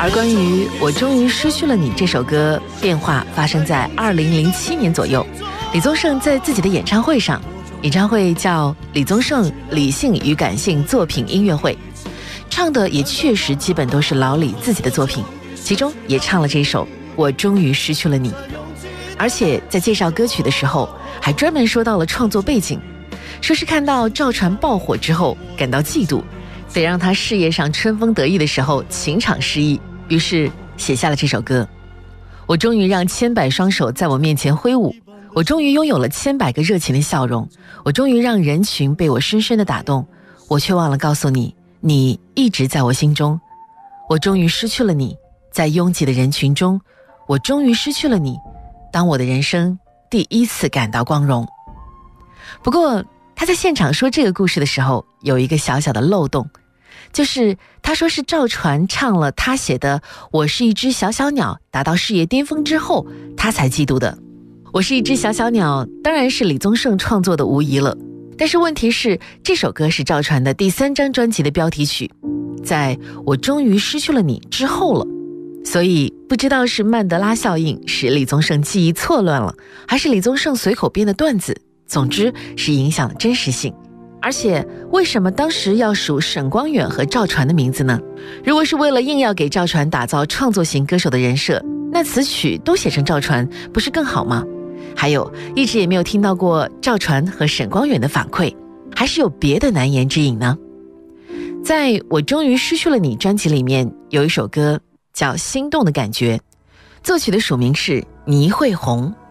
而关于我终于失去了你这首歌，变化发生在2007年左右。李宗盛在自己的演唱会上，演唱会叫李宗盛理性与感性作品音乐会，唱的也确实基本都是老李自己的作品，其中也唱了这首我终于失去了你。而且在介绍歌曲的时候还专门说到了创作背景，说是看到赵传爆火之后感到嫉妒，得让他事业上春风得意的时候情场失意，于是写下了这首歌。我终于让千百双手在我面前挥舞，我终于拥有了千百个热情的笑容，我终于让人群被我深深的打动，我却忘了告诉你，你一直在我心中。我终于失去了你，在拥挤的人群中，我终于失去了你，当我的人生第一次感到光荣。不过他在现场说这个故事的时候有一个小小的漏洞，就是他说是赵传唱了他写的我是一只小小鸟达到事业巅峰之后他才嫉妒的。我是一只小小鸟当然是李宗盛创作的无疑了，但是问题是这首歌是赵传的第3张专辑的标题曲，在我终于失去了你之后了，所以不知道是曼德拉效应使李宗盛记忆错乱了，还是李宗盛随口编的段子，总之是影响了真实性。而且为什么当时要数沈光远和赵传的名字呢？如果是为了硬要给赵传打造创作型歌手的人设，那词曲都写成赵传不是更好吗？还有一直也没有听到过赵传和沈光远的反馈，还是有别的难言之隐呢？在我终于失去了你专辑里面有一首歌叫心动的感觉，作曲的署名是倪慧红。